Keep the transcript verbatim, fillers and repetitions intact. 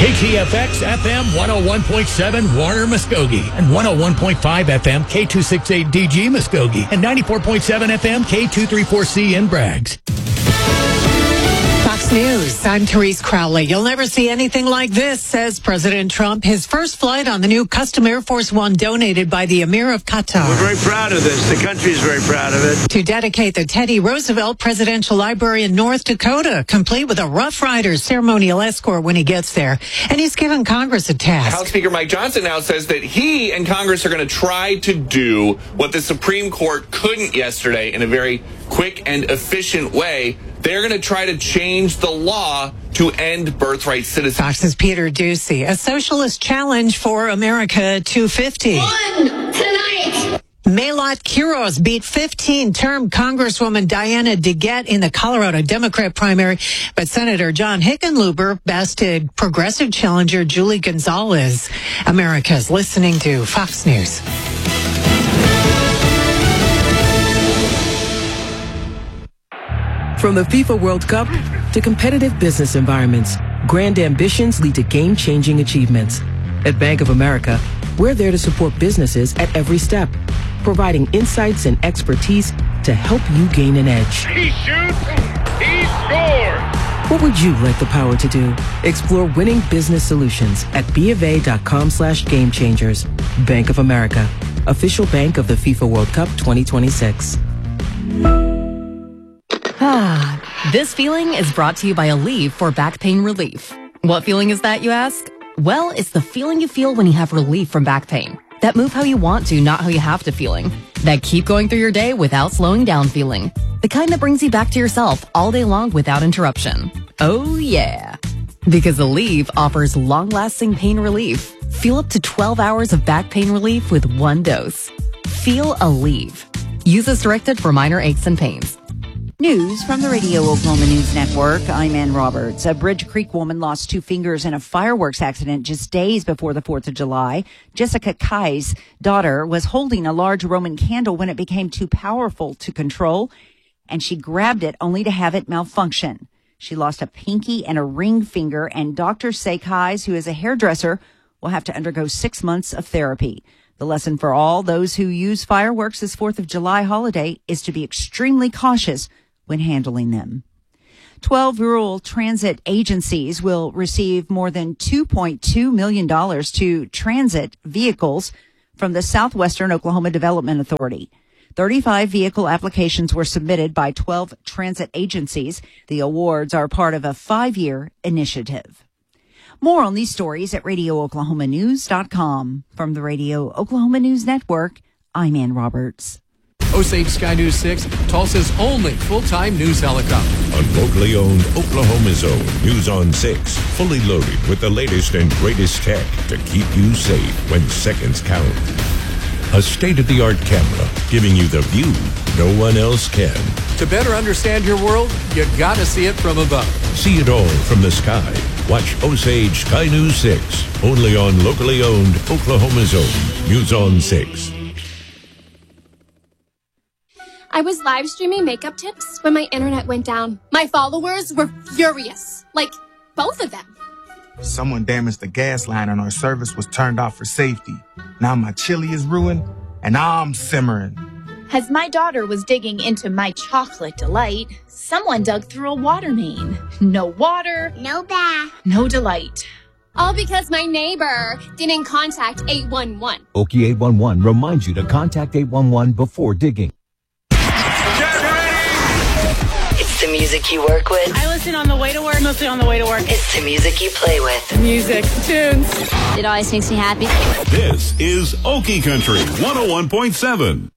K T F X F M one oh one point seven Warner Muskogee and one oh one point five F M K two sixty-eight D G Muskogee and ninety-four point seven F M K two thirty-four C in Braggs. Fox News, I'm Therese Crowley. You'll never see anything like this, says President Trump. His first flight on the new custom Air Force One donated by the Emir of Qatar. We're very proud of this. The country is very proud of it. To dedicate the Teddy Roosevelt Presidential Library in North Dakota, complete with a Rough Riders ceremonial escort when he gets there. And he's given Congress a task. House Speaker Mike Johnson now says that he and Congress are going to try to do what the Supreme Court couldn't yesterday in a very quick and efficient way. They're going to try to change the law to end birthright citizenship. Fox's Peter Ducey, a socialist challenge for America two fifty. One tonight. Maylot Quiros beat fifteen-term Congresswoman Diana DeGette in the Colorado Democrat primary, but Senator John Hickenlooper bested progressive challenger Julie Gonzalez. America's listening to Fox News. From the FIFA World Cup to competitive business environments, grand ambitions lead to game-changing achievements. At Bank of America, we're there to support businesses at every step, providing insights and expertise to help you gain an edge. He shoots, he scores! What would you like the power to do? Explore winning business solutions at BofA.com slash game changers. Bank of America, official bank of the FIFA World Cup twenty twenty-six. Ah, this feeling is brought to you by Aleve for back pain relief. What feeling is that, you ask? Well, it's the feeling you feel when you have relief from back pain. That move how you want to, not how you have to feeling. That keep going through your day without slowing down feeling. The kind that brings you back to yourself all day long without interruption. Oh yeah. Because Aleve offers long-lasting pain relief. Feel up to twelve hours of back pain relief with one dose. Feel Aleve. Use as directed for minor aches and pains. News from the Radio Oklahoma News Network. I'm Ann Roberts. A Bridge Creek woman lost two fingers in a fireworks accident just days before the fourth of July. Jessica Kai's daughter was holding a large Roman candle when it became too powerful to control, and she grabbed it only to have it malfunction. She lost a pinky and a ring finger, and Doctor say Kai's, who is a hairdresser, will have to undergo six months of therapy. The lesson for all those who use fireworks this fourth of July holiday is to be extremely cautious when handling them. Twelve rural transit agencies will receive more than two point two million dollars to transit vehicles from the Southwestern Oklahoma Development Authority. thirty-five vehicle applications were submitted by twelve transit agencies. The awards are part of a five-year initiative. More on these stories at radio oklahoma news dot com. From the Radio Oklahoma News Network, I'm Ann Roberts. Osage Sky News six, Tulsa's only full-time news helicopter. On locally owned Oklahoma's own News on six, fully loaded with the latest and greatest tech to keep you safe when seconds count. A state-of-the-art camera giving you the view no one else can. To better understand your world, you gotta see it from above. See it all from the sky. Watch Osage Sky News six, only on locally owned Oklahoma's own News on six. I was live streaming makeup tips when my internet went down. My followers were furious. Like, both of them. Someone damaged the gas line and our service was turned off for safety. Now my chili is ruined and I'm simmering. As my daughter was digging into my chocolate delight, someone dug through a water main. No water. No bath. No delight. All because my neighbor didn't contact eight one one. Okie eight one one reminds you to contact eight one one before digging. The music you work with. I listen on the way to work, mostly on the way to work. It's the music you play with. The music, tunes. It always makes me happy. This is Okie Country one oh one point seven.